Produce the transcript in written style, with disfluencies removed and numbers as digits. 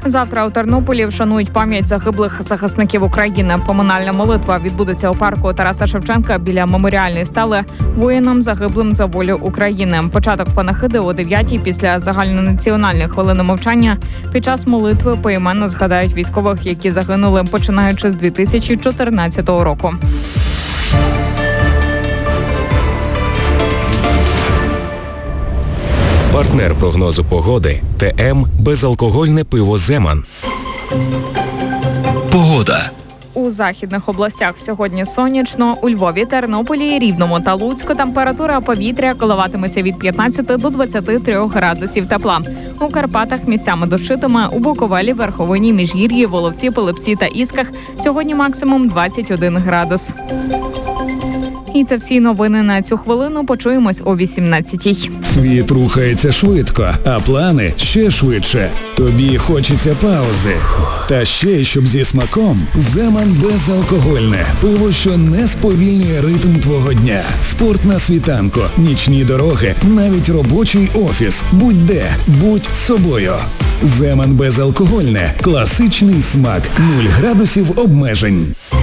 Завтра у Тернополі вшанують пам'ять загиблих захисників України. Поминальна молитва відбудеться у парку Тараса Шевченка біля меморіальної стели воїнам, загиблим за волю України. Початок панахиди о 9-й після загальнонаціональної хвилини мовчання. Під час молитви поіменно згадають військових, які загинули починаючи з 2014 року. Партнер прогнозу погоди – ТМ «Безалкогольне пиво Земан». Погода. У західних областях сьогодні сонячно. У Львові, Тернополі, Рівному та Луцьку температура повітря коливатиметься від 15 до 23 градусів тепла. У Карпатах місцями дощитиме, у Буковелі, Верховині, Міжгір'ї, Воловці, Пилипці та Ісках сьогодні максимум 21 градус. І це всі новини на цю хвилину. Почуємось о 18-й. Світ рухається швидко, а плани ще швидше. Тобі хочеться паузи. Та ще й щоб зі смаком. Земан безалкогольне. Пиво, що не сповільнює ритм твого дня. Спорт на світанку, нічні дороги, навіть робочий офіс. Будь-де, будь собою. Земан безалкогольне. Класичний смак. 0 градусів обмежень.